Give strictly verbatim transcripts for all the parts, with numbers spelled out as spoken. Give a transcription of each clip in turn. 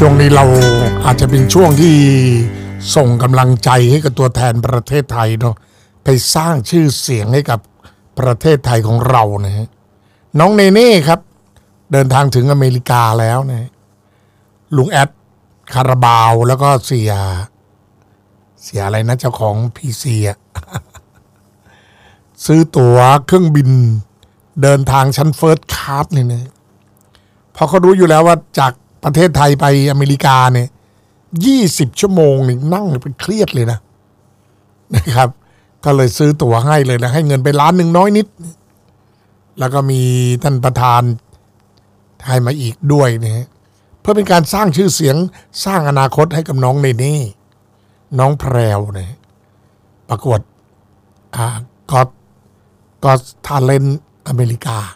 ช่วงนี้เราอาจจะเป็นช่วงที่ส่งกำลังใจให้กับตัวแทนประเทศไทยเนาะไปสร้างชื่อเสียงให้กับประเทศไทยของเรานะฮะน้องเนเน่ครับเดินทางถึงอเมริกาแล้วนะลุงแอดคาราบาวแล้วก็เสียเสียอะไรนะเจ้าของพีซีอะ ซื้อตั๋วเครื่องบินเดินทางชั้นเฟิร์สคลาสนี่นะพอเขารู้อยู่แล้วว่าจากประเทศไทยไปอเมริกาเนี่ยยี่สิบชั่วโมงนี่นั่งเป็นเครียดเลยนะนะครับก็เลยซื้อตั๋วให้เลยนะให้เงินไปล้านหนึ่งน้อยนิดแล้วก็มีท่านประธานให้มาอีกด้วยนะเพื่อเป็นการสร้างชื่อเสียงสร้างอนาคตให้กับน้องเนเน่น้องแพรวนะประกวดอ่าก็ก็ทาเลนต์อเมริกา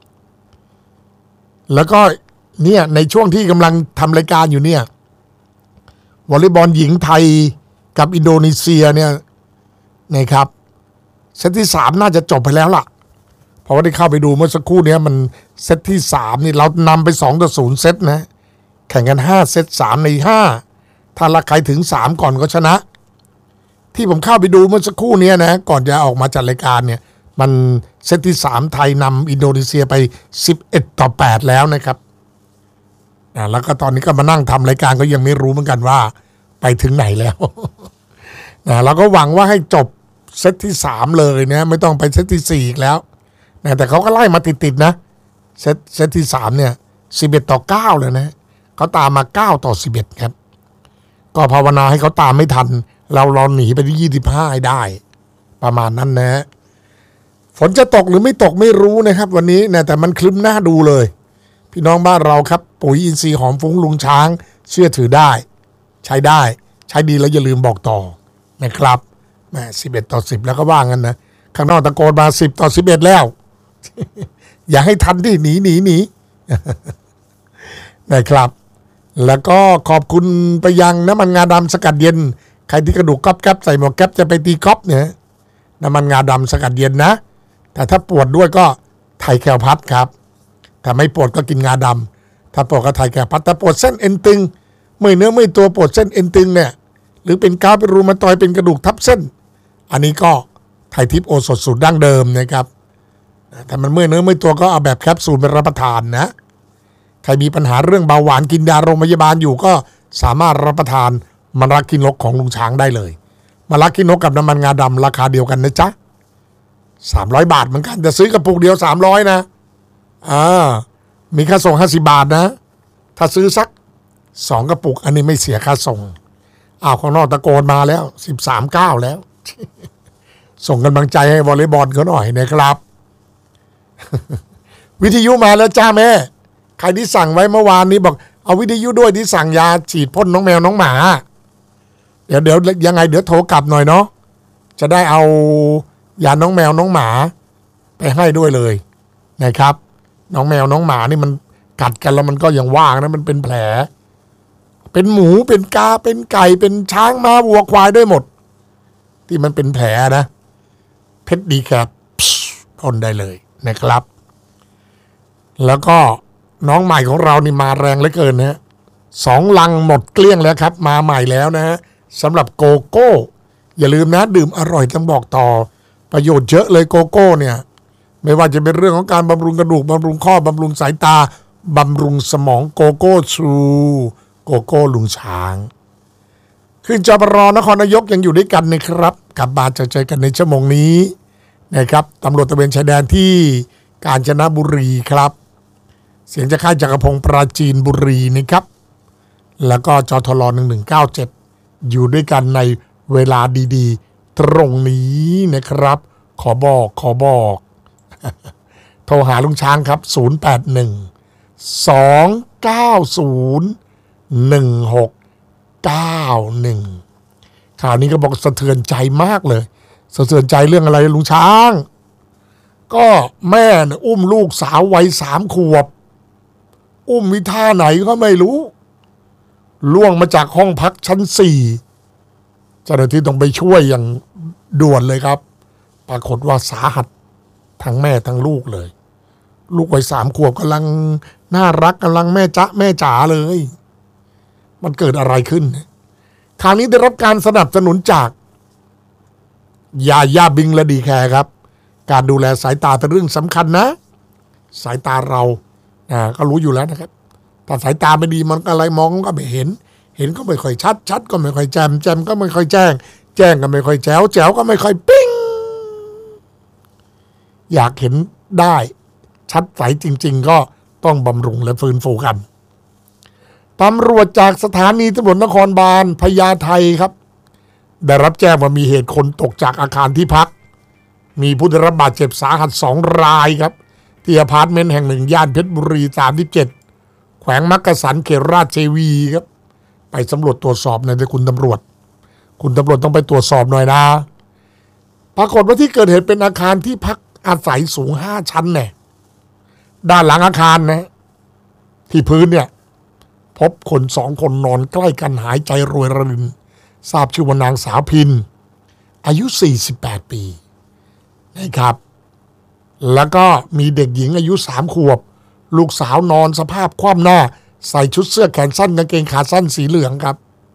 แล้วก็เนี่ยในช่วงที่กำลังทำรายการอยู่เนี่ยวอลเลย์บอลหญิงไทยกับอินโดนีเซียเนี่ยนะครับเซตที่สามน่าจะจบไปแล้วล่ะเพราะว่าได้เข้าไปดูเมื่อสักครู่นี้มันเซตที่สามนี่เรานำไปสองต่อศูนย์เซตนะแข่งกันห้าเซตสามในห้าถ้าละใครถึงสามก่อนก็ชนะที่ผมเข้าไปดูเมื่อสักครู่นี้นะก่อนจะออกมาจัดรายการเนี่ยมันเซตที่สามไทยนำอินโดนีเซียไปสิบเอ็ดต่อแปดแล้วนะครับนะแล้วก็ตอนนี้ก็มานั่งทำรายการก็ยังไม่รู้เหมือนกันว่าไปถึงไหนแล้วนะเราก็หวังว่าให้จบเซตที่สามเลยนะไม่ต้องไปเซตที่สี่อีกแล้วนะแต่เขาก็ไล่มาติดๆนะเซตเซตที่สามเนี่ยสิบเอ็ดต่อเก้าเลยนะเขาตามมาเก้าต่อสิบเอ็ดครับก็ภาวนาให้เขาตามไม่ทันเราเราหนีไปที่ยี่สิบห้าให้ได้ประมาณนั้นนะฝนจะตกหรือไม่ตกไม่รู้นะครับวันนี้นะแต่มันคลึ้มหน้าดูเลยพี่น้องบ้านเราครับปุ๋ยอินทรีย์หอมฟุ้งลุงช้างเชื่อถือได้ใช้ได้ใช้ดีแล้วอย่าลืมบอกต่อนะครับแหมสิบเอ็ดต่อสิบแล้วก็ว่างั้นนะข้างนอกตะโกนมาสิบต่อสิบเอ็ดแล้ว อย่าให้ทันที่หนีหนีหนี นะครับแล้วก็ขอบคุณไปยังน้ำมันงาดำสกัดเย็นใครที่กระดูกก๊อบแก๊บใส่หมวกแก๊ปจะไปตีก๊อบเนี่ยน้ำมันงาดำสกัดเย็นนะแต่ถ้าปวดด้วยก็ไทยแคลพัดครับถ้าไม่ปวดก็กินงาดำถ้าปวดก็ไทยแคลพัดถ้าปวดเส้นเอ็นตึงเมื่อยเนื้อเมื่อยตัวปวดเส้นเอ็นตึงเนี่ยหรือเป็นก้าวเป็นรูมาตอยเป็นกระดูกทับเส้นอันนี้ก็ไทยทิพย์โอสถสูตรดั้งเดิมนะครับแต่มันเมื่อยเนื้อเมื่อยตัวก็เอาแบบแคปซูลไปรับประทานนะใครมีปัญหาเรื่องเบาหวานกินยาโรงพยาบาลอยู่ก็สามารถรับประทานมะระกินนกของลุงช้างได้เลยมะระกินนกกับน้ำมันงาดำราคาเดียวกันนะจ๊ะสามร้อยบาทเหมือนกันจะซื้อกระปุกเดียวสามร้อยนะอ่ามีค่าส่งห้าสิบบาทนะถ้าซื้อสักสองกระปุกอันนี้ไม่เสียค่าส่งอ้าวข้างนอกตะโกนมาแล้วสิบสามเก้าแล้ว ส่งกำลังใจให้วอลเลย์บอลเขาหน่อยนะครับ วิทยุมาแล้วจ้าแม่ใครที่สั่งไว้เมื่อวานนี้บอกเอาวิทยุด้วยที่สั่งยาฉีดพ่นน้องแมวน้องหมาเดี๋ยวเดี๋ยวยังไงเดี๋ยวโทรกลับหน่อยเนาะจะได้เอายาน้องแมวน้องหมาไปให้ด้วยเลยนะครับน้องแมวน้องหมานี่มันกัดกันแล้วมันก็ยังว่างนะมันเป็นแผลเป็นหมูเป็นกาเป็นไก่เป็นช้างม้าวัวควายด้วยหมดที่มันเป็นแผลนะเพชรดีครับพ่นได้เลยนะครับแล้วก็น้องใหม่ของเรานี่มาแรงเหลือเกินนะสองลังหมดเกลี้ยงแล้วครับมาใหม่แล้วนะฮะสำหรับโกโก้อย่าลืมนะดื่มอร่อยต้องบอกต่อประโยชน์เยอะเลยโกโก้เนี่ยไม่ว่าจะเป็นเรื่องของการบำรุงกระดูกบำรุงข้อบำรุงสายตาบำรุงสมองโกโก้ชูโกโก้ลุงช้างขึ้นจปรนครนายกยังอยู่ด้วยกันนะครับกลับมาจะเจอกันในชั่วโมงนี้นะครับตำรวจตระเวนชายแดนที่กาญจนบุรีครับเสียงจากค่ายจักรพงศ์ปราจีนบุรีนะครับแล้วก็จทลหนึ่งหนึ่งเก้าเจ็ดอยู่ด้วยกันในเวลาดีๆตรงนี้นะครับขอบอกขอบอก โทรหาลุงช้างครับศูนย์ แปด หนึ่ง สอง เก้า ศูนย์ หนึ่ง หก เก้า หนึ่งข่าวนี้ก็บอกสะเทือนใจมากเลยสะเทือนใจเรื่องอะไรลุงช้างก็แม่นะอุ้มลูกสาววัยสามขวบอุ้มวิท่าไหนก็ไม่รู้ล่วงมาจากห้องพักชั้นสี่เจ้าหน้าที่ต้องไปช่วยอย่างด่วนเลยครับปรากฏว่าสาหัสทั้งแม่ทั้งลูกเลยลูกวัยสามขวบกำลังน่ารักกำลังแม่จ๊ะแม่จ๋าเลยมันเกิดอะไรขึ้นทางนี้ได้รับการสนับสนุนจากยาย่าบิงและดีแคร์ครับการดูแลสายตาเป็นเรื่องสำคัญนะสายตาเราอ่าก็รู้อยู่แล้วนะครับถ้าสายตาไม่ดีมันอะไรมองก็ไม่เห็นเห็นก็ไม่ค่อยชัดชัดก็ไม่ค่อยแจ่มแจ่มก็ไม่ค่อยแจ้งแจ้งก็ไม่ค่อยแจ๋วแจ๋วก็ไม่ค่อยปิ้งอยากเห็นได้ชัดใสจริงๆก็ต้องบำรุงและฟื้นฟูกันตำรวจจากสถานีตำรวจนครบาลพญาไทครับได้รับแจ้งว่ามีเหตุคนตกจากอาคารที่พักมีผู้ได้รับบาดเจ็บสาหัสสองรายครับที่อพาร์ตเมนต์แห่งหนึ่งย่านเพชรบุรีสามสิบเจ็ดแขวงมักกะสันเขตราชเทวีครับไปสำรวจตรวจสอบหน่อยนะคุณตำรวจคุณตำรวจต้องไปตรวจสอบหน่อยนะปรากฏว่าที่เกิดเหตุเป็นอาคารที่พักอาศัยสูงห้าชั้นเนี่ยด้านหลังอาคารนะที่พื้นเนี่ยพบคนสองคนนอนใกล้กันหายใจรวยรินทราบชื่อว่านางสาวพินอายุสี่สิบแปดปีนะครับแล้วก็มีเด็กหญิงอายุสามขวบลูกสาวนอนสภาพคว่ำหน้าใส่ชุดเสื้อแขนสั้นกางเกงขาสั้นสีเหลืองครับ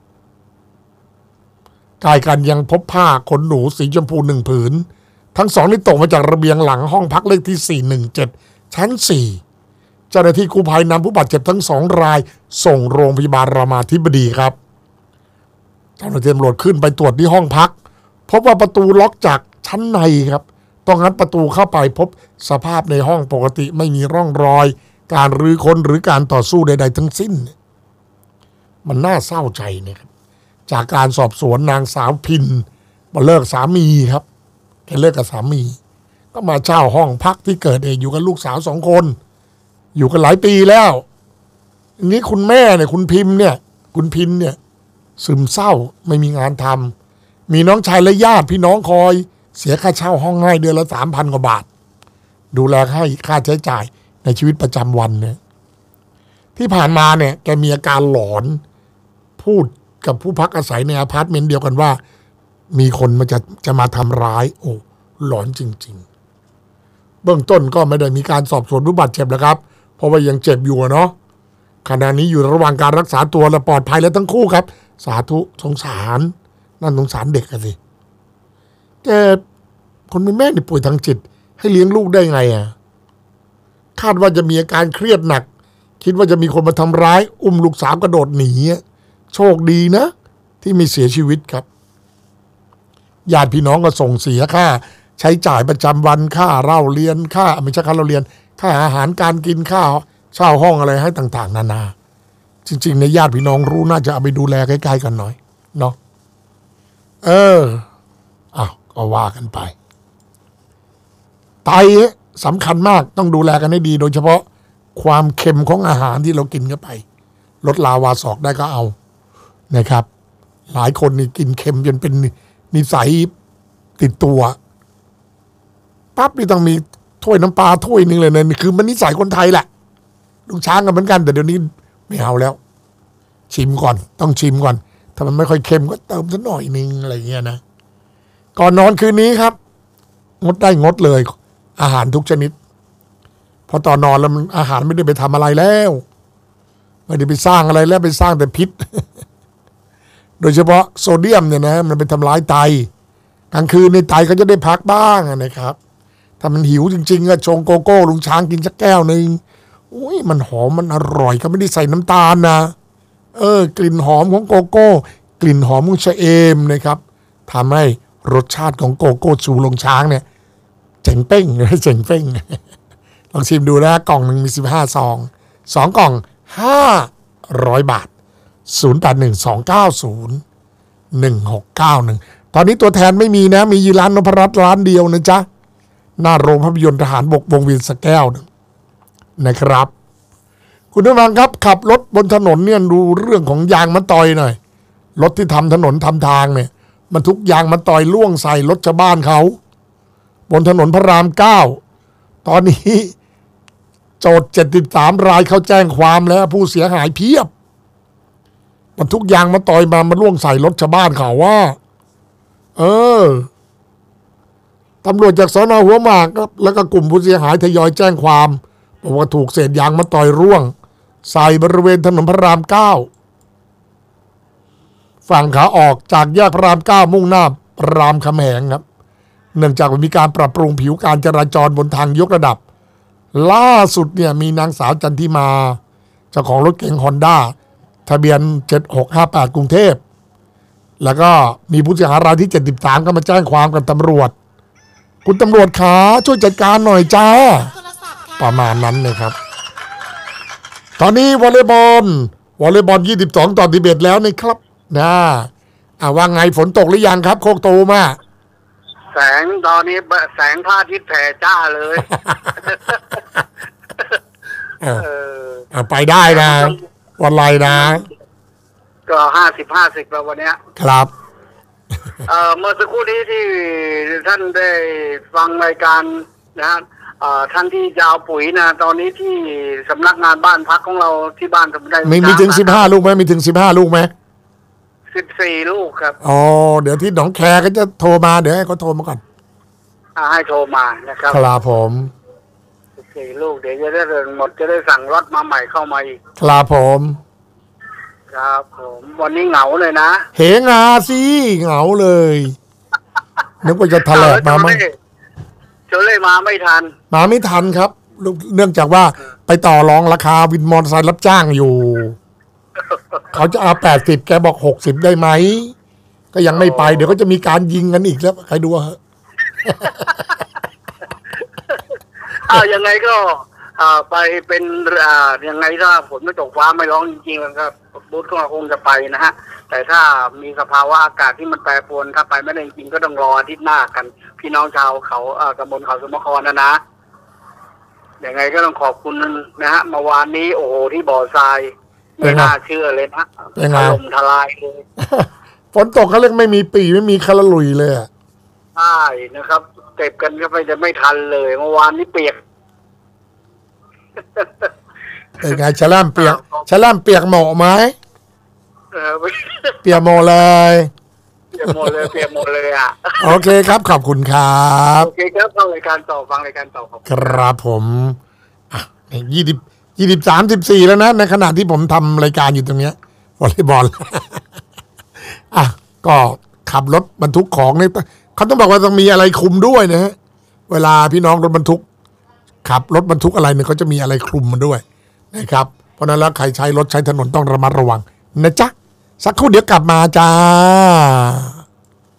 ใกล้กันยังพบผ้าขนหนูสีชมพูหนึ่งผืนทั้งสองนี่ตกมาจากระเบียงหลังห้องพักเลขที่สี่หนึ่งเจ็ดชั้นสี่เจ้าหน้าที่กู้ภัยนำผู้บาดเจ็บทั้งสองรายส่งโรงพยาบาลรามาธิบดีครับเจ้าหน้าที่ตำรวจขึ้นไปตรวจที่ห้องพักพบว่าประตูล็อกจากชั้นในครับต้องงัดประตูเข้าไปพบสภาพในห้องปกติไม่มีร่องรอยการรื้อค้นหรือการต่อสู้ใดๆทั้งสิ้นมันน่าเศร้าใจนะครับจากการสอบสวนนางสาวพินมาเลิกสามีครับแกเลิกกับสามีก็มาเช่าห้องพักที่เกิดเหตุอยู่กับลูกสาวสองคนอยู่กันหลายปีแล้วอย่างนี้คุณแม่เนี่ยคุณพิมเนี่ยคุณพินเนี่ยซึมเศร้าไม่มีงานทำมีน้องชายและญาติพี่น้องคอยเสียค่าเช่าห้องให้เดือนละสามพันกว่าบาทดูแลให้ค่าใช้จ่ายในชีวิตประจำวันเนี่ยที่ผ่านมาเนี่ยแกมีอาการหลอนพูดกับผู้พักอาศัยในอพาร์ตเมนต์เดียวกันว่ามีคนมาจะจะมาทำร้ายโอ้หลอนจริงๆเบื้องต้นก็ไม่ได้มีการสอบสวนผู้บาดเจ็บแล้วครับเพราะว่ายังเจ็บอยู่เนาะขณะนี้อยู่ระหว่างการรักษาตัวและปลอดภัยแล้วทั้งคู่ครับสาธุสงสารนั่นสงสารเด็กกันสิแต่คนเป็นแม่นี่ป่วยทางจิตให้เลี้ยงลูกได้ไงอ่ะคาดว่าจะมีอาการเครียดหนักคิดว่าจะมีคนมาทำร้ายอุ้มลูกสาวกระโดดหนีโชคดีนะที่ไม่เสียชีวิตครับญาติพี่น้องก็ส่งเสียค่าใช้จ่ายประจำวันค่าเล่าเรียนค่าไม่ใช่ค่าเล่าเรียนค่าอาหารการกินค่าเช่าห้องอะไรให้ต่างๆนานาจริงๆในญาติพี่น้องรู้น่าจะเอาไปดูแลใกล้ๆกันหน่อยเนาะเอออ้าวก็ว่ากันไปไตสำคัญมากต้องดูแลกันให้ดีโดยเฉพาะความเค็มของอาหารที่เรากินเข้าไปลดลาวาศอกได้ก็เอานะครับหลายคนนี่กินเค็มจนเป็นนิสัยติดตัวปั๊บนี่ต้องมีถ้วยน้ำปลาถ้วยนึงเลยนะคือมันนิสัยคนไทยแหละลูกช้างกันเหมือนกันแต่เดี๋ยวนี้ไม่เอาแล้วชิมก่อนต้องชิมก่อนถ้ามันไม่ค่อยเค็มก็เติมสักหน่อยนึงอะไรเงี้ยนะก่อนนอนคืนนี้ครับงดได้งดเลยอาหารทุกชนิดพอตอนนอนแล้วมันอาหารไม่ได้ไปทำอะไรแล้วไม่ได้ไปสร้างอะไรแล้วไปสร้างแต่พิษ โดยเฉพาะโซเดียมเนี่ยนะมันไปทำร้ายไตกลางคืนในไตก็จะได้พักบ้างนะครับถ้ามันหิวจริงๆก็ชงโกโก้ลุงช้างกินสักแก้วหนึ่งอุ้ยมันหอมมันอร่อยก็ไม่ได้ใส่น้ำตาลนะเออกลิ่นหอมของโกโก้กลิ่นหอมของชะเอมนะครับทำให้รสชาติของโกโก้ชูลุงช้างเนี่ยเจ๋งเป้งเจ๋งเป้งลองชิมดูนะกล่องหนึ่งมีสิบห้าซองสองกล่องห้าร้อยบาทศูนย์ แปด หนึ่ง สอง เก้า ศูนย์ หนึ่ง หก เก้า หนึ่งตอนนี้ตัวแทนไม่มีนะมียีร้านนพรัตน์ร้านเดียวนะจ๊ะหน้าโรงภาพยนตร์ทหารบกวงเวียนสะแก้วนะครับคุณผู้ฟังครับขับรถบนถนนเนี่ยดูเรื่องของยางมะตอยหน่อยรถที่ทำถนนทำทางเนี่ยมันทุกยางมะตอยล่วงใส่รถชาวบ้านเขาบนถนนพระรามเก้าตอนนี้โจทย์เจ็ดสิบสามรายเขาแจ้งความแล้วผู้เสียหายเพียบบรรทุกยางมาต่อยมามาล่วงใส่รถชาวบ้านเขาว่าเออตำรวจจากสน.หัวหมากแล้วก็กลุ่มผู้เสียหายทยอยแจ้งความบอกว่าถูกเศษยางมาต่อยร่วงใส่บริเวณถนนพระรามเก้าฝั่งขาออกจากแยกพระรามเก้ามุ่งหน้ารามคำแหงครับเนื่องจากมีการปรับปรุงผิวการจราจรบนทางยกระดับล่าสุดเนี่ยมีนางสาวจันทิมาเจ้าของรถเก๋งฮอนด้าทะเบียนเจ็ดหกห้าแปดกรุงเทพแล้วก็มีผู้เสียหายรายที่เจ็ดสิบสามก็มาแจ้งความกับตำรวจคุณตำรวจขาช่วยจัดการหน่อยจ้าประมาณนั้นเลยครับตอนนี้วอลเลย์บอลวอลเลย์บอลยี่สิบสองต่อสิบเอ็ดแล้วนะครับนะอ่าว่าไงฝนตกหรือยังครับโคกตูมอ่ะแสงตอนนี้แสงพระอาทิตย์แผ่จ้าเลยเออไปได้นะวันไรนะก็ห้าสิบห้าสิบแล้ววันเนี้ยครับเอ่อเมื่อสักครู่นี้ที่ท่านได้ฟังรายการนะฮะเอ่อท่านที่จะเอาปุ๋ยนะตอนนี้ที่สำนักงานบ้านพักของเราที่บ้านสมุทรได้มีมีถึงสิบห้าลูกไหมมีถึงสิบห้าลูกไหมสิบสี่ลูกครับอ๋อเดี๋ยวที่หนองแคก็จะโทรมาเดี๋ยวให้เขาโทรมาก่อนอ่าให้โทรมานะครับครับผมสิบสี่ลูกเดี๋ยวจะได้เดินหมดจะได้สั่งรถมาใหม่เข้ามาอีกครับผมครับผมวันนี้เหงาเลยนะเหงาสิเหงาเลยนึกว่าจะแถลกมาไหมโจเล่มาไม่ทันมาไม่ทันครับเนื่องจากว่าไปต่อรองราคาวินมอเตอร์ไซค์รับจ้างอยู่เขาจะเอาแปดสิบแกบอกหกสิบได้ไหมก็ยังไม่ไปเดี๋ยวก็จะมีการยิงกันอีกแล้วใครดูเหรออ้าวยังไงก็อ่าไปเป็นอ่ายังไงถ้าฝนไม่ตกฟ้าไม่ร้องจริงๆแล้วครับบูธก็คงจะไปนะฮะแต่ถ้ามีสภาวะอากาศที่มันแปรปรวนถ้าไปไม่ได้จริงก็ต้องรออาทิตย์หน้ากันพี่น้องชาวเขาอ่าตำบลเขาสมครนะนะยังไงก็ต้องขอบคุณนะฮะเมื่อวานนี้โอ้โหที่บ่อทรายไม่น่าเชื่อเลยนะถล่มทลายเลยฝนตกเขาเรียกไม่มีปีไม่มีคาราลุยเลยใช่นะครับเก็บกันก็ไปจะไม่ทันเลยเมื่อวานนี้เปียกเป็นไงชะล่ามเปียกชะล่ามเปียกหมอกไหมเปียกหมดเลยเปียกหมดเลยเปียกหมดเลยอ่ะโอเคครับขอบคุณครับโอเคครับฟังรายการต่อฟังรายการต่อครับผมอ่ะยี่สิบยี่สิบสามสิบสี่แล้วนะในขณะที่ผมทำรายการอยู่ตรงเนี้ยวอลเลย์บอลอ่ะก็ขับรถบรรทุกของเนี่ยเขาต้องบอกว่าต้องมีอะไรคุมด้วยนะฮะเวลาพี่น้องรถบรรทุกขับรถบรรทุกอะไรเนี่ยเขาจะมีอะไรคลุมมันด้วยนะครับเพราะนั้นแล้วใครใช้รถใช้ถนนต้องระมัดระวังนะจ๊ะสักครู่เดี๋ยวกลับมาจ้า